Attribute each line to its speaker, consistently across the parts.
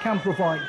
Speaker 1: can provide.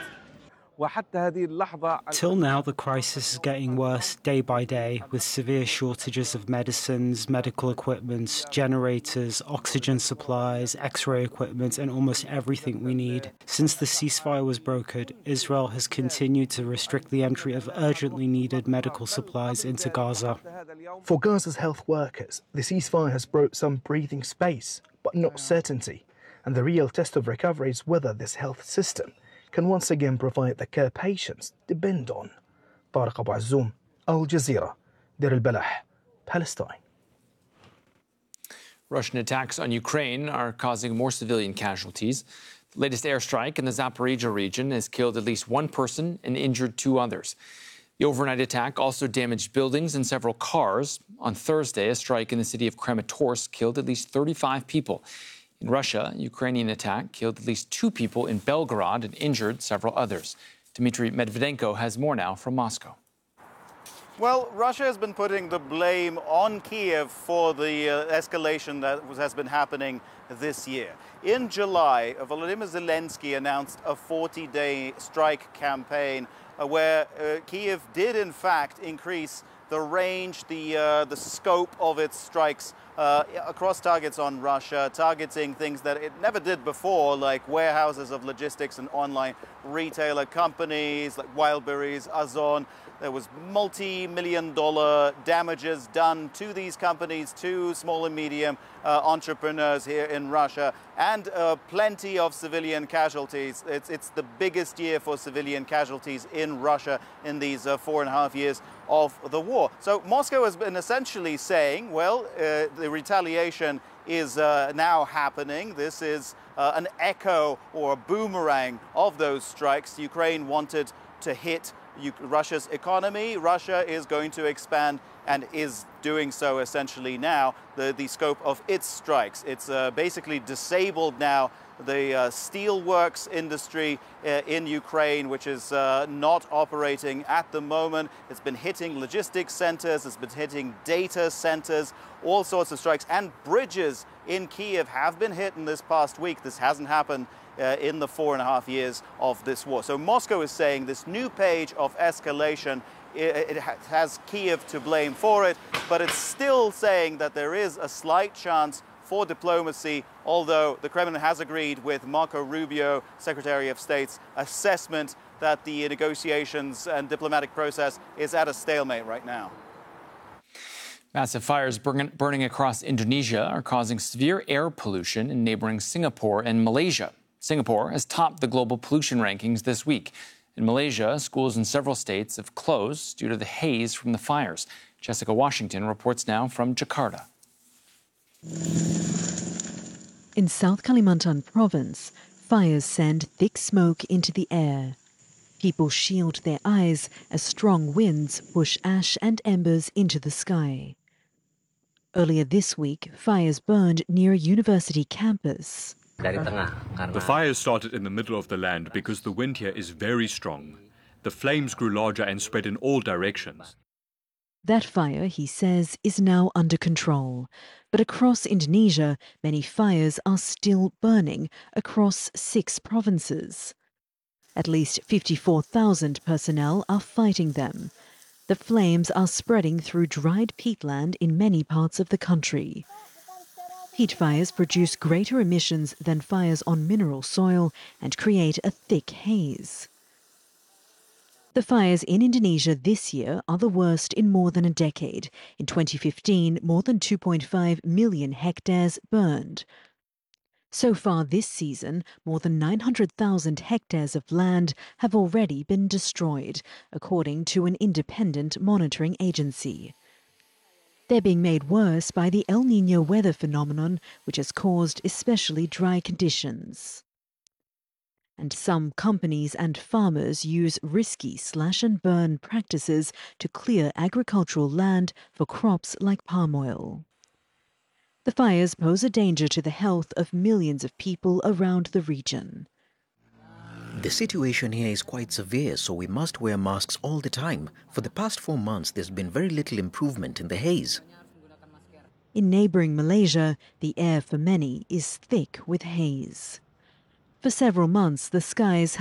Speaker 2: Till now, the crisis is getting worse day by day, with severe shortages of medicines, medical equipment, generators, oxygen supplies, X-ray equipment, and almost everything we need. Since the ceasefire was brokered, Israel has continued to restrict the entry of urgently needed medical supplies into Gaza.
Speaker 1: For Gaza's health workers, the ceasefire has brought some breathing space, but not certainty. And the real test of recovery is whether this health system can once again provide the care patients depend on. Tariq Abu Azzoum, Al Jazeera, Deir al-Balah, Palestine.
Speaker 3: Russian attacks on Ukraine are causing more civilian casualties. The latest airstrike in the Zaporizhzhia region has killed at least one person and injured two others. The overnight attack also damaged buildings and several cars. On Thursday, a strike in the city of Kramatorsk killed at least 35 people. In Russia, a Ukrainian attack killed at least two people in Belgorod and injured several others. Dmitry Medvedenko has more now from Moscow.
Speaker 4: Well, Russia has been putting the blame on Kiev for the escalation that has been happening this year. In July, Volodymyr Zelensky announced a 40-day strike campaign where Kiev did, in fact, increase the range, the scope of its strikes across targets on Russia, targeting things that it never did before, like warehouses of logistics and online retailer companies like Wildberries, Ozon. There was multi-million-dollar damages done to these companies, to small and medium entrepreneurs here in Russia, and plenty of civilian casualties. It's the biggest year for civilian casualties in Russia in these 4.5 years of the war. So Moscow has been essentially saying, well, the retaliation is now happening. This is an echo or a boomerang of those strikes. Ukraine wanted to hit Russia's economy. Russia is going to expand and is doing so essentially now, the scope of its strikes. It's basically disabled now the steelworks industry in Ukraine, which is not operating at the moment. It's been hitting logistics centers, it's been hitting data centers, all sorts of strikes. And bridges in Kiev have been hit in this past week. This hasn't happened in the 4.5 years of this war. So Moscow is saying this new page of escalation, it has Kiev to blame for it, but it's still saying that there is a slight chance for diplomacy, although the Kremlin has agreed with Marco Rubio, Secretary of State's assessment that the negotiations and diplomatic process is at a stalemate right now.
Speaker 3: Massive fires burning across Indonesia are causing severe air pollution in neighboring Singapore and Malaysia. Singapore has topped the global pollution rankings this week. In Malaysia, schools in several states have closed due to the haze from the fires. Jessica Washington reports now from Jakarta.
Speaker 5: In South Kalimantan province, fires send thick smoke into the air. People shield their eyes as strong winds push ash and embers into the sky. Earlier this week, fires burned near a university campus.
Speaker 6: The fires started in the middle of the land because the wind here is very strong. The flames grew larger and spread in all directions.
Speaker 5: That fire, he says, is now under control. But across Indonesia, many fires are still burning across 6 provinces. At least 54,000 personnel are fighting them. The flames are spreading through dried peatland in many parts of the country. Peat fires produce greater emissions than fires on mineral soil and create a thick haze. The fires in Indonesia this year are the worst in more than a decade. In 2015, more than 2.5 million hectares burned. So far this season, more than 900,000 hectares of land have already been destroyed, according to an independent monitoring agency. They're being made worse by the El Niño weather phenomenon, which has caused especially dry conditions. And some companies and farmers use risky slash-and-burn practices to clear agricultural land for crops like palm oil. The fires pose a danger to the health of millions of people around the region.
Speaker 7: The situation here is quite severe, so we must wear masks all the time. For the past 4 months, there's been very little improvement in the haze.
Speaker 5: In neighbouring Malaysia, the air for many is thick with haze. For several months, the skies